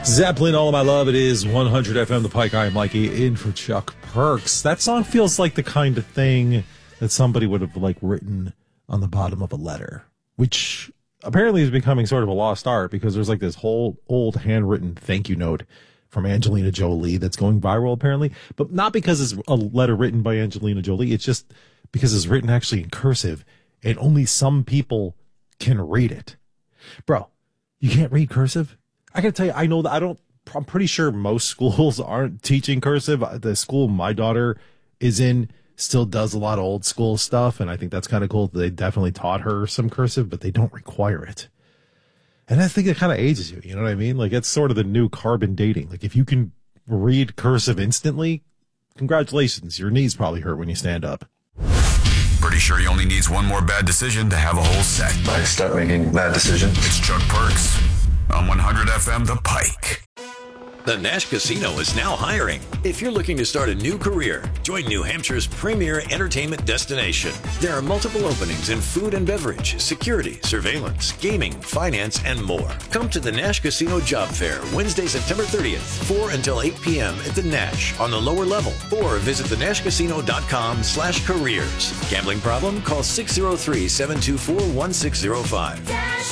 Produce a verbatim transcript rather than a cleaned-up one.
Zeppelin, All of My Love. It is one hundred F M, The Pike. I am Mikey, in for Chuck Perks. That song feels like the kind of thing that somebody would have like written on the bottom of a letter, which apparently is becoming sort of a lost art because there's like this whole old handwritten thank you note from Angelina Jolie that's going viral apparently, but not because it's a letter written by Angelina Jolie. It's just because it's written actually in cursive and only some people can read it. Bro, you can't read cursive? I gotta tell you, I know that I don't, I'm pretty sure most schools aren't teaching cursive. The school my daughter is in still does a lot of old school stuff, and I think that's kind of cool. They definitely taught her some cursive, but they don't require it. And I think it kind of ages you, you know what I mean? Like, it's sort of the new carbon dating. Like, if you can read cursive instantly, congratulations. Your knees probably hurt when you stand up. Pretty sure he only needs one more bad decision to have a whole set. I start making bad decisions. It's Chuck Perks on one hundred F M, The Pike. The Nash Casino is now hiring. If you're looking to start a new career, join New Hampshire's premier entertainment destination. There are multiple openings in food and beverage, security, surveillance, gaming, finance, and more. Come to the Nash Casino Job Fair Wednesday, September thirtieth, four until eight p.m. at the Nash on the lower level, or visit the nash casino dot com slash careers. Gambling problem? Call six oh three, seven two four, one six oh five.